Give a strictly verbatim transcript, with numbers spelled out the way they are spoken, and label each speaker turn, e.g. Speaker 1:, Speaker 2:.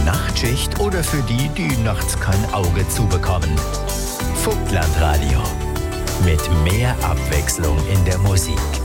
Speaker 1: Nachtschicht oder für die, die nachts kein Auge zubekommen. Vogtlandradio. Mit mehr Abwechslung in der Musik.